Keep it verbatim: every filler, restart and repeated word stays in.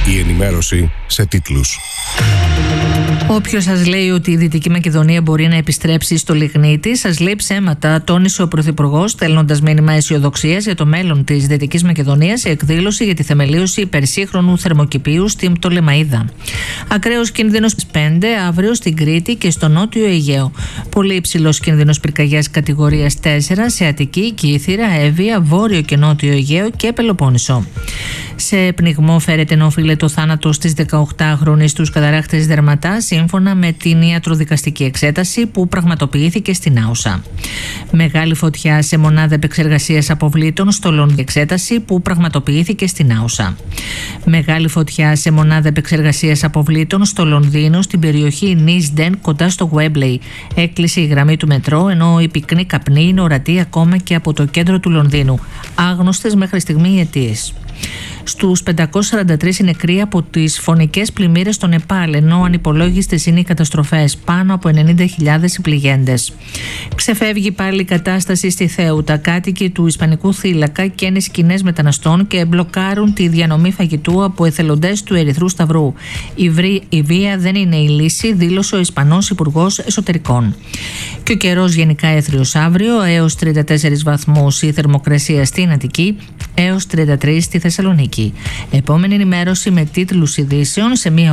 Η ενημέρωση σε τίτλους. Όποιος σας λέει ότι η Δυτική Μακεδονία μπορεί να επιστρέψει στο λιγνίτη, σας λέει ψέματα, τόνισε ο Πρωθυπουργός, στέλνοντας μήνυμα αισιοδοξίας για το μέλλον της Δυτικής Μακεδονίας σε εκδήλωση για τη θεμελίωση υπερσύγχρονου θερμοκηπίου στην Πτολεμαΐδα. Ακραίος κίνδυνος πέντε αύριο στην Κρήτη και στο Νότιο Αιγαίο. Πολύ υψηλός κίνδυνος πυρκαγιάς κατηγορίας τέσσερα σε Αττική, Κύθυρα, Εύβοια, Βόρειο και Νότιο Αιγαίο και Πελοπόννησο. Σε πνιγμό φέρεται να οφείλεται ο θάνατος της δεκαοκτάχρονης στους καταράχτες Δερματά, σύμφωνα με την ιατροδικαστική εξέταση που πραγματοποιήθηκε στην Άουσα. Μεγάλη φωτιά σε μονάδα επεξεργασίας αποβλήτων στο Λονδίνο, εξέταση που πραγματοποιήθηκε στην Άουσα. Μεγάλη φωτιά σε μονάδα επεξεργασίας αποβλήτων στο Λονδίνο, στην περιοχή Νίσντεν, κοντά στο Γουέμπλεϊ. Έκλεισε η γραμμή του μετρό, ενώ η πυκνή καπνή είναι ορατή ακόμα και από το κέντρο του Λονδίνου. Άγνωστες μέχρι στιγμή οι αιτίες. Στους πεντακόσιοι σαράντα τρεις είναι νεκροί από τις φωνικές πλημμύρες στο Νεπάλ, ενώ ανυπολόγιστες είναι οι καταστροφές, πάνω από ενενήντα χιλιάδες οι πληγέντες. Ξεφεύγει πάλι η κατάσταση στη Θέουτα. Κάτοικοι του Ισπανικού θύλακα καίνε σκηνές μεταναστών και μπλοκάρουν τη διανομή φαγητού από εθελοντές του Ερυθρού Σταυρού. Η, βρή, η βία δεν είναι η λύση, δήλωσε ο Ισπανός Υπουργός Εσωτερικών. Και ο καιρός γενικά έθριος αύριο, έως τριάντα τέσσερις βαθμούς η θερμοκρασία στην Αττική, έως τριάντα τρεις στη Θεσσαλονίκη. Επόμενη ενημέρωση με τίτλους ειδήσεων σε μία